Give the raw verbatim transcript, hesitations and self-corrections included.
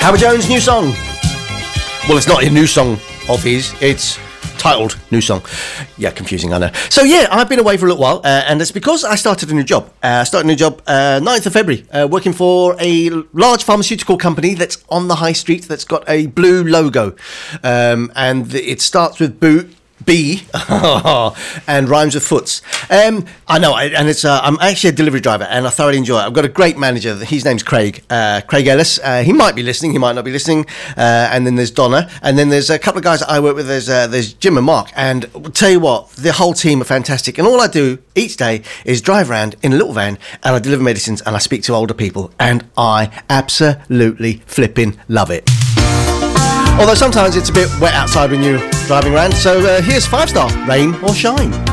Howard Jones' new song. Well, it's not a new song of his, it's titled New Song. Yeah, confusing, I know. So yeah, I've been away for a little while, uh, and it's because I started a new job. Uh, I started a new job uh, ninth of February, uh, working for a large pharmaceutical company that's on the high street, that's got a blue logo. Um, and it starts with Boo. B and rhymes with foots. Um, I know, I, and it's. Uh, I'm actually a delivery driver, and I thoroughly enjoy it. I've got a great manager. His name's Craig. Uh, Craig Ellis. Uh, he might be listening. He might not be listening. Uh, and then there's Donna, and then there's a couple of guys that I work with. There's uh, there's Jim and Mark. And I'll tell you what, the whole team are fantastic. And all I do each day is drive around in a little van, and I deliver medicines, and I speak to older people, and I absolutely flipping love it. Although sometimes it's a bit wet outside when you're driving around. So uh, here's Five Star, Rain or Shine.